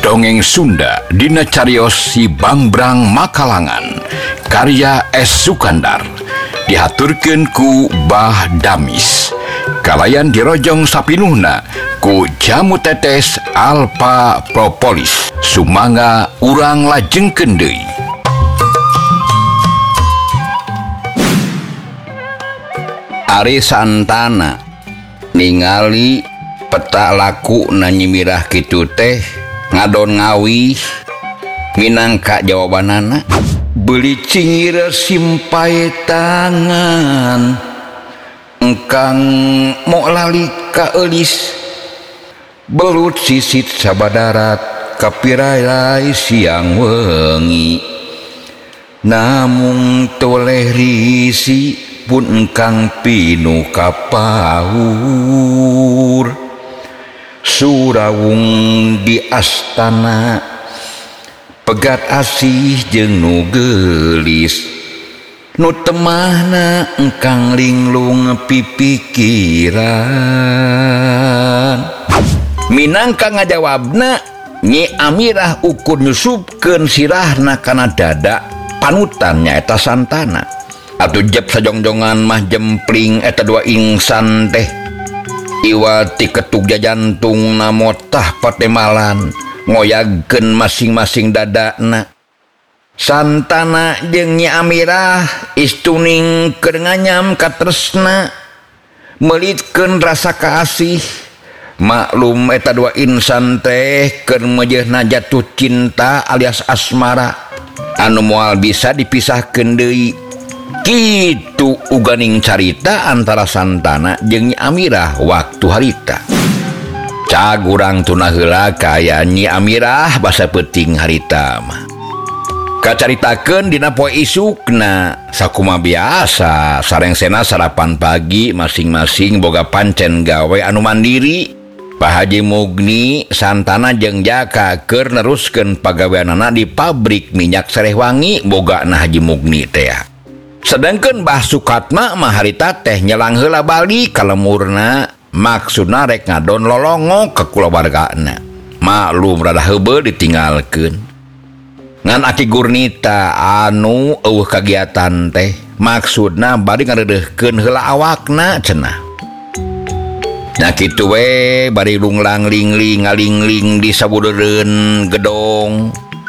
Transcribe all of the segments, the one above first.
Dongeng Sunda dina cariyos Si Bangbrang Makalangan karya S. Sukandar dihaturkeun ku Bah Damis kalayan dirojong sapinuhna ku Jamu Tetes Alpha Propolis sumangga urang lajengkeun deui. Ari Santana ningali peta laku nanyimirah kitu teh ngadon ngawi minangka jawabanana beli cingir simpai tangan engkang mau lali ka eulis belut sisit sabadarat kapirai siang wengi namun toleh risi pun engkang pinu kapaur Surawung di astana pegat asih jeung nu geulis nu temahna engkang linglung pipikiran minangka ngajawabna Nyi Amirah ukur nyusupkeun sirahna kana dada panutan nyaeta Santana atuh jep sajongjongan mah jempling eta dua ingsan teh iwati ketug jajantung namotah patemalan ngoyagkeun masing-masing dadana Santana jeung Nyi Amirah istuning keur nganyam katresna melitkeun rasa kaasih maklum eta dua insan teh keur meujeunna jatuh cinta alias asmara anu moal bisa dipisahkeun deui. Kitu uganing carita antara Santana jeung Nyi Amirah waktu harita. Cag urang tuna heula kaya Nyi Amirah basa peuting harita mah. Kacaritakeun dina poe isukna sakumaha biasa sarengsena sarapan pagi masing-masing boga pancen gawe anu mandiri. Pak Haji Mugni Santana jeung Jaka keur neruskeun pagaweanana di pabrik minyak Serehwangi bogana Haji Mugni teh. Sedangkan Mbah Sukatma mah harita teh nyelang heula bali ka lemurna maksudna rek ngadon lolongo ka kulawargana maklum rada heubeul ditinggalkeun ngan Aki Gurnita anu eueuh kagiatan teh maksudna bari ngareudeuhkeun heula awakna cenah nya kitu we bari lunglang lingling ngalingling di sabudeureun gedong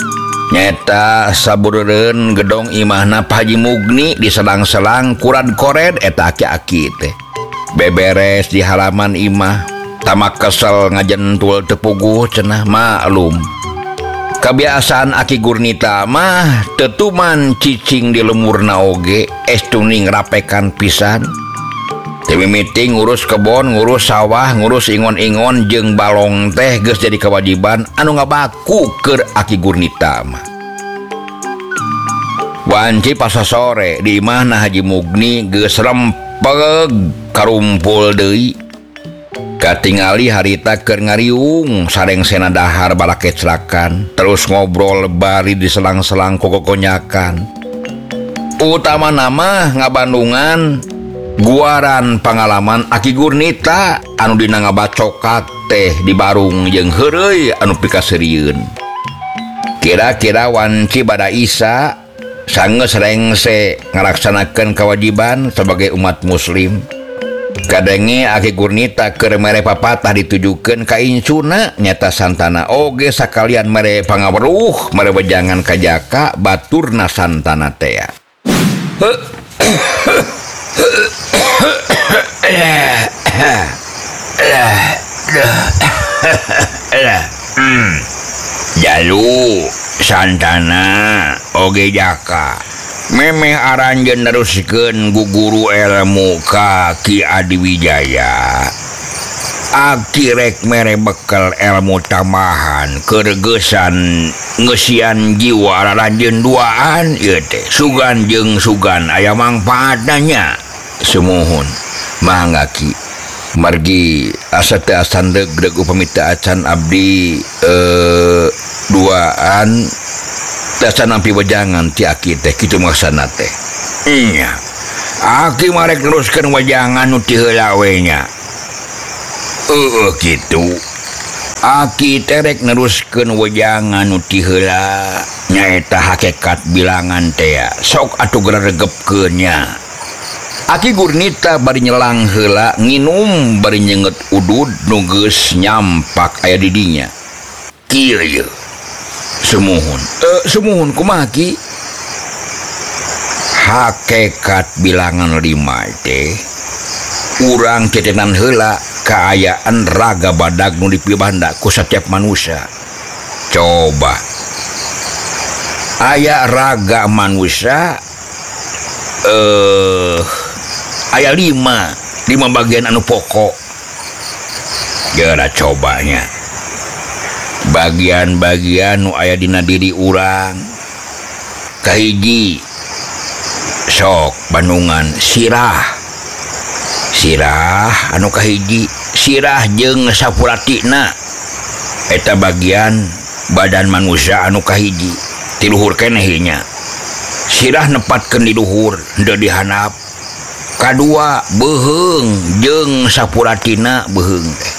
nyata sabudeureun gedong imahna Pak Haji Mugni di selang-selang kurad kored eta aki-aki teh beberes di halaman imah tamak kesel ngajentul teu puguh cenah maklum kebiasaan Aki Gurnita mah teu tuman cicing di lemurna oge estuning rapekan pisan teu mimiting ngurus kebon ngurus sawah ngurus ingon-ingon jeung balong teh geus jadi kewajiban anu ngabaku keur Aki Gurnita mah wanci pasa sore di imahna Haji Mugni geus rempeg karumpul deui katingali harita keur ngariung sarengsena dahar balakecrakan terus ngobrol bari di selang-selang kokokonyakan utama nama ngabandungan guaran pangalaman Aki Gurnita anu dina ngabacokak teh di barung jeung heureuy anu pikasirieun kira-kira wanci bada Isa sanggeus rengse ngalaksanakeun kewajiban sebagai umat muslim kadenge Aki Gurnita keur mere papatah ditujukeun ka incuna nyata Santana oge sakalian mere pangaweruh mere wejangan ka Jaka baturna Santana teh Jalu Santana oge Jaka memeh aranjeun neruskeun guguru ilmu ka Ki Adiwijaya Aki rek mere bekel ilmu tamahan kergesan ngeusian jiwa raranjeun duaan ieu teh sugan jeung sugan aya mangpaatna nya sumuhun mangga Ki margi asa teu asan deug upamita acan abdi duaan tasa nampi wejangan ti Aki teh kitu maksana teh nya Aki marek neruskeun wejangan nu ti heula we nya gitu Aki terek neruskeun wejangan nu ti heula nyaeta hakikat bilangan teh sok atuh geregepkeun nya. Aki Gurnita bari nyelang heula nginum bari nyenget udud nu geus nyampak aya di dinya. Kieu ye. Sumuhun kumaha Ki? Hakikat bilangan 5 teh urang cetenan heula kaayaan raga badag nu dipibanda ku setiap manusia. Coba aya raga manusia aya 5 bagian anu pokok. Geura cobanya bagian-bagian nu aya dina diri urang. Kahiji sok bandungan sirah anu kahiji sirah jeung sapuratina eta bagian badan manusia anu kahiji ti luhur keneh nya. Sirah nepatkeun di luhur henteu dihanap. Kadua beheung jeung sapuratina beheung teh.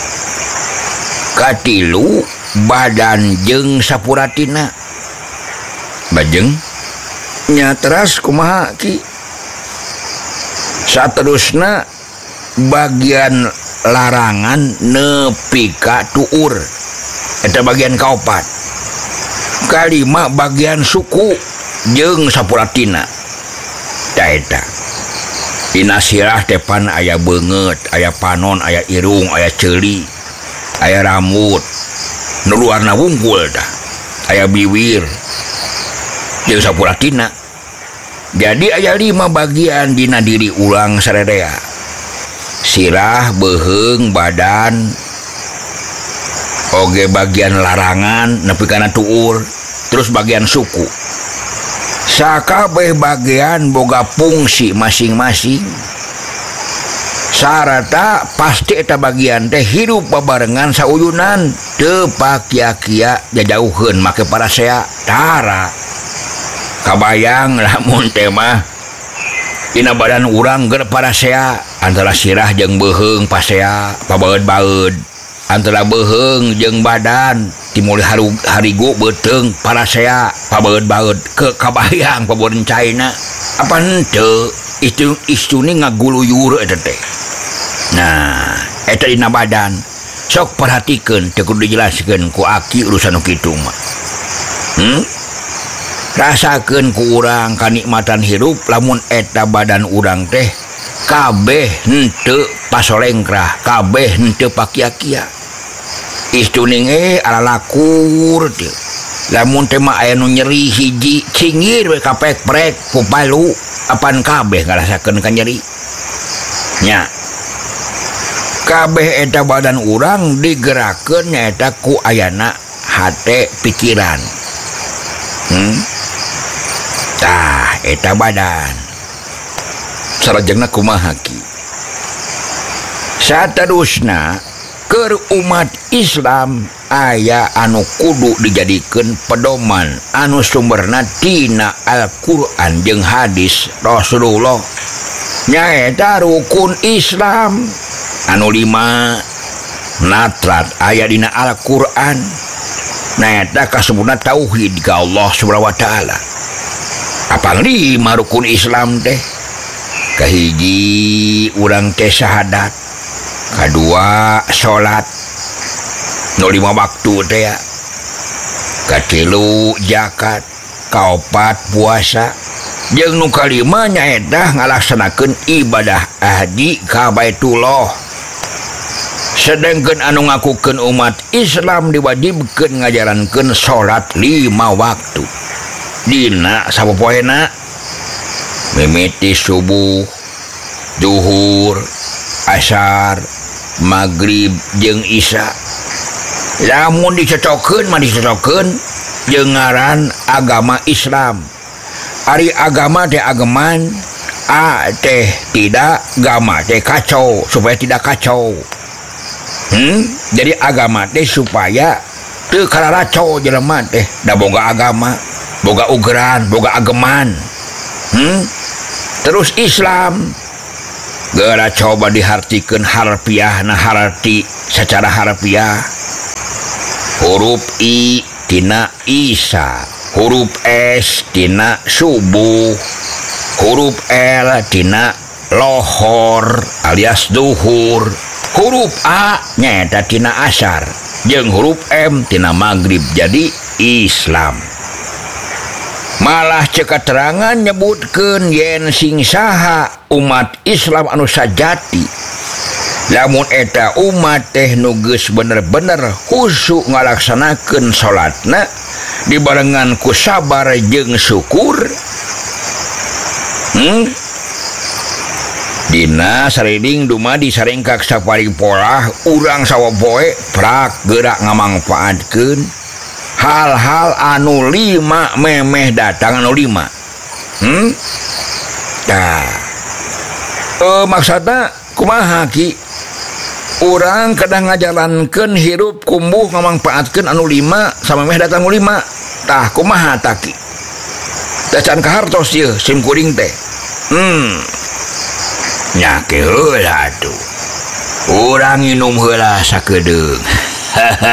Katilu badan jeung sapuratina bajeng nya. Teras kumaha Ki? Saterusna bagian larangan nepi ka tuur eta bagian kaopat. Kalima bagian suku jeung sapuratina eta. Dina sirah tepan aya beungeut, aya panon, aya irung, aya ceuli, aya rambut nu luarna wungkul tah, aya bibir jeung sapuratina. Jadi aya 5 bagian dina diri ulang saredea. Sirah, beheung, badan, oge bagian larangan nepi kana tuur, terus bagian suku. Sakabeh bagian boga fungsi masing-masing. Sarata pasti eta bagian teh hidup babarengan sauyunan, teu pakia-kia jajauheun make parasea tara. Kabayang lamun teh mah dina badan urang ger parasea antara sirah jeung beheung pasea pabaeud-baeud, antara beheung jeung badan timuli harigu beuteung parasea pabaeud-baeud ke kabayang paborencaina apa henteu istuni ngaguluyur eta teh. Nah eta dina badan sok perhatikeun teu kudu dijelaskeun ku Aki urusan nu kitu mah. Rasakeun ku urang kanikmatan hirup lamun eta badan urang teh kabeh henteu pasolengkrah, kabeh henteu pakia-kia. Istuning alalakur teu. Lamun teh mah aya nu nyeri hiji cingir we kapek-prek ku palu apan kabeh ngarasakeun ka nyeri. Nya. Kabeh eta badan urang digerakeun nyaeta ku ayana hate pikiran. Tah eta badan sarajengna kumaha Ki? Saterusna keur umat Islam aya anu kudu dijadikeun pedoman anu sumberna tina Al-Qur'an jeung hadis Rasulullah nyaeta rukun Islam anu 5 natrat aya dina Al-Qur'an. Nyaeta kasebutna tauhid ka Allah Subhanahu wa taala. Apang 5 rukun Islam teh? Kahiji urang teh syahadat, kadua salat nu 5 waktu teh ya, katilu zakat, kaopat puasa, jeung nu kalima nyaeta ngalaksanakeun ibadah haji ka Baitullah. Sedangkan anu ngakukeun umat Islam diwajibkeun ngajarankeun salat 5 waktu. Dina sapopoena mimiti subuh, zuhur, asar, maghrib jeung isya. Lamun dicocokkeun mah dicocokkeun jeung ngaran agama Islam. Ari agama teh ageman, teh tidak, gama teh kacau supaya tidak kacau. Jadi agama teh supaya teu kararaco jelema teh da boga agama, boga ugeran, boga ageman. Terus Islam geura coba dihartikeun harfiah, nah harti secara harfiah huruf I tina Isa, huruf S tina subuh, huruf L tina lohor alias duhur, huruf A nyaeta tina asar, jeung huruf M tina maghrib jadi Islam. Malah cek keterangan nyebutkeun yen sing saha umat Islam anu sajati, lamun eta umat teh nu geus bener-bener khusyuk ngalaksanakeun salatna dibarengan ku sabar jeung syukur. Dina sareding dumadi sarengkak sapari polah urang sawapoe prak gerak ngamangpaatkeun hal-hal anu 5 memeh datang anu 5. Maksudna kumaha ki? Urang kadang ngajalankeun hirup kumbuh ngamangpaatkeun anu 5 sama meh datang anu 5. Tah kumaha tah ki? Da can kahartos ieu sim kuring teh. Nya ke heula atuh. Urang nginum heula sakedeung.